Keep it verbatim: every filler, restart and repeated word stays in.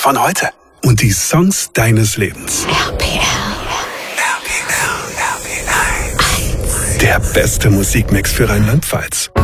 von heute. Und die Songs deines Lebens. R P R. Der beste Musikmix für Rheinland-Pfalz.